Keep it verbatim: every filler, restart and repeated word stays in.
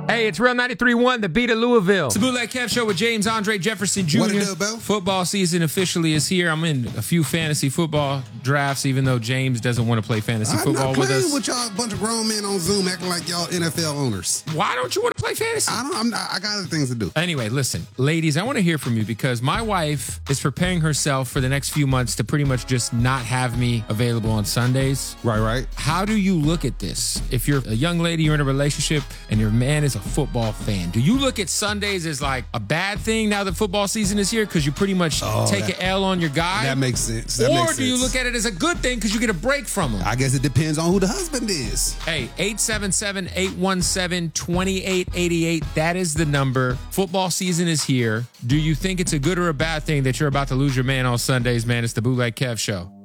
Hey, it's Real ninety-three point one, the beat of Louisville. It's the Bootleg Kev Show with James Andre Jefferson Junior What it do, Bill? Football season officially is here. I'm in a few fantasy football drafts, even though James doesn't want to play fantasy I'm football not with playing us. with y'all, a bunch of grown men on Zoom acting like y'all N F L owners. Why don't you want to play fantasy? I don't. I'm not, I got other things to do. Anyway, listen, ladies, I want to hear from you because my wife is preparing herself for the next few months to pretty much just not have me available on Sundays. Right, right. How do you look at this? If you're a young lady, you're in a relationship, and your man is a football fan, do you look at Sundays as like a bad thing now that football season is here because you pretty much Oh, take that- an L on your guy? That makes sense. That or makes do you sense. look at it as a good thing because you get a break from him? I guess it depends on who the husband is. Hey, eight seven seven, eight one seven, two eight eight eight. That is the number. Football season is here. Do you think it's a good or a bad thing that you're about to lose your man on Sundays, man? It's the Bootleg Kev Show.